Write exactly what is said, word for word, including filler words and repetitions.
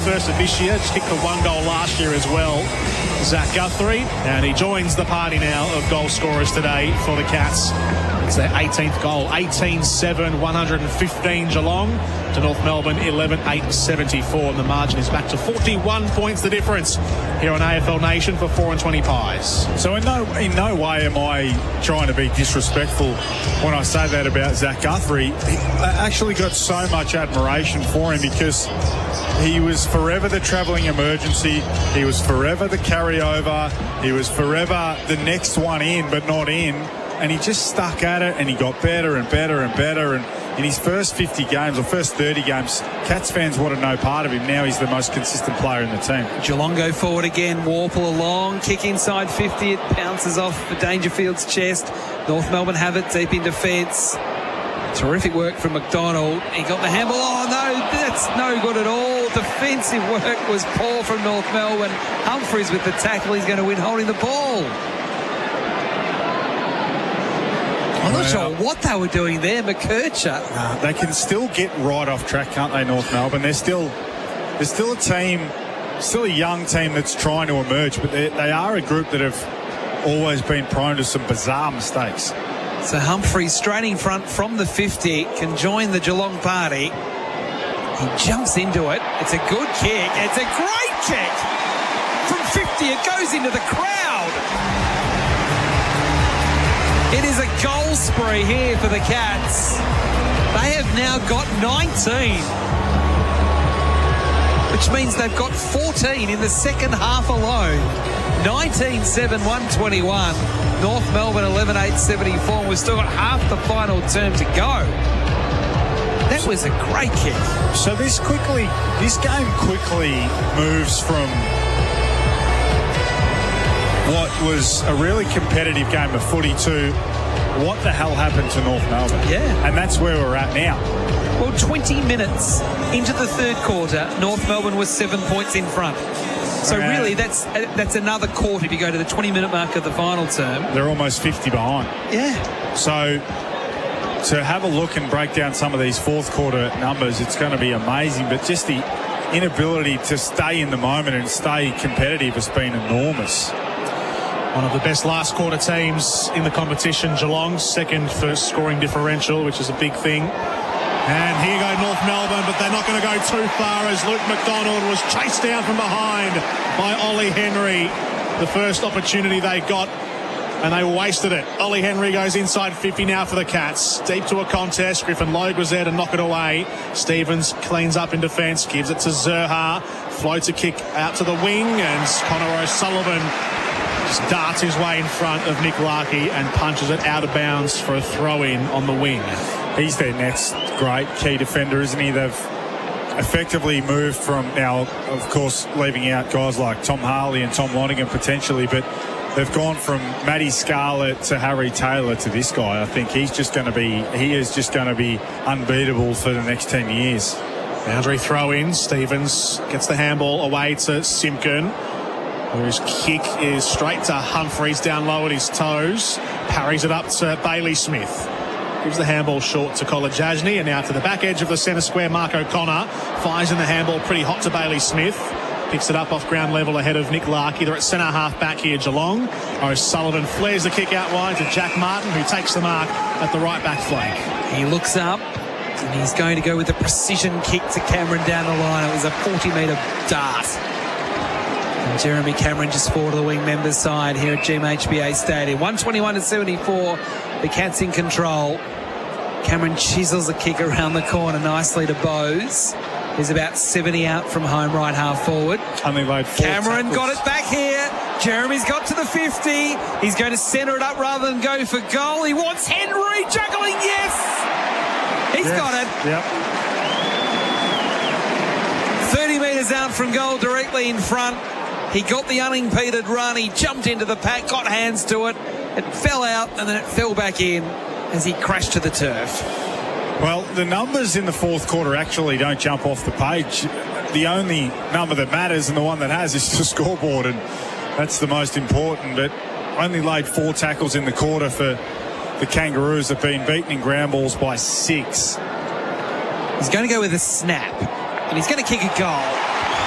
first of this year. Just kicked the one goal last year as well. Zach Guthrie, and he joins the party now of goal scorers today for the Cats. It's their eighteenth goal. eighteen seven, one hundred fifteen Geelong to North Melbourne, eleven eight seventy-four. And the margin is back to forty-one points the difference here on A F L Nation for four and twenty Pies. So in no, in no way am I trying to be disrespectful when I say that about Zach Guthrie. I actually got so much admiration for him because he was forever the travelling emergency. He was forever the carryover. He was forever the next one in, but not in. And he just stuck at it, and he got better and better and better. And in his first fifty games, or first thirty games, Cats fans wanted no part of him. Now he's the most consistent player in the team. Geelong go forward again. Warple along. Kick inside fifty. It bounces off for Dangerfield's chest. North Melbourne have it deep in defence. Terrific work from McDonald. He got the handball. Oh, no, that's no good at all. Defensive work was poor from North Melbourne. Humphreys with the tackle. He's going to win holding the ball. I'm not sure what they were doing there, McKercher. Uh, they can still get right off track, can't they, North Melbourne? They're still, they're still a team, still a young team that's trying to emerge, but they, they are a group that have always been prone to some bizarre mistakes. So Humphreys straight in front from the fifty, can join the Geelong party. He jumps into it. It's a good kick. It's a great kick. From fifty, it goes into the crowd. It is a goal spree here for the Cats. They have now got nineteen, which means they've got fourteen in the second half alone. nineteen seven, one twenty-one. North Melbourne eleven eight seventy-four. We've still got half the final term to go. That was a great kick. So this quickly, this game quickly moves from what was a really competitive game of footy to what the hell happened to North Melbourne. Yeah. And that's where we're at now. Well, twenty minutes into the third quarter, North Melbourne was seven points in front. So Yeah. really, that's that's another quarter if you go to the twenty-minute mark of the final term. They're almost fifty behind. Yeah. So to have a look and break down some of these fourth quarter numbers, it's going to be amazing. But just the inability to stay in the moment and stay competitive has been enormous. One of the best last quarter teams in the competition, Geelong, second for scoring differential, which is a big thing. And here go North Melbourne, but they're not going to go too far as Luke McDonald was chased down from behind by Ollie Henry. The first opportunity they got, and they wasted it. Ollie Henry goes inside fifty now for the Cats. Deep to a contest. Griffin Logue was there to knock it away. Stevens cleans up in defence, gives it to Zerha. Floats a kick out to the wing, and Connor O'Sullivan just darts his way in front of Nick Larkey and punches it out of bounds for a throw-in on the wing. He's their next great key defender, isn't he? They've effectively moved from, now, of course, leaving out guys like Tom Harley and Tom Lonergan potentially, but they've gone from Matty Scarlett to Harry Taylor to this guy. I think he's just going to be, he is just going to be unbeatable for the next ten years. Boundary throw-in. Stevens gets the handball away to Simpkin, whose kick is straight to Humphreys down low at his toes. Parries it up to Bailey Smith. Gives the handball short to Kolajajny, and now to the back edge of the centre square, Mark O'Connor fires in the handball pretty hot to Bailey Smith. Picks it up off ground level ahead of Nick Larkey. They're at centre half back here, Geelong. O'Sullivan flares the kick out wide to Jack Martin, who takes the mark at the right back flank. He looks up and he's going to go with a precision kick to Cameron down the line. It was a forty metre dart. And Jeremy Cameron just forward to the wing members' side here at G M H B A Stadium. one twenty-one to seventy-four. The Cats in control. Cameron chisels a kick around the corner nicely to Bowes. He's about seventy out from home right half forward. Only laid four Cameron tackles. got it back here. Jeremy's got to the fifty. He's going to centre it up rather than go for goal. He wants Henry juggling. Yes! He's Yes. got it. Yep. thirty metres out from goal, directly in front. He got the unimpeded run. He jumped into the pack, got hands to it. It fell out and then it fell back in as he crashed to the turf. Well, the numbers in the fourth quarter actually don't jump off the page. The only number that matters and the one that has is the scoreboard, and that's the most important. But only laid four tackles in the quarter for the Kangaroos. Have been beaten in ground balls by six. He's going to go with a snap and he's going to kick a goal.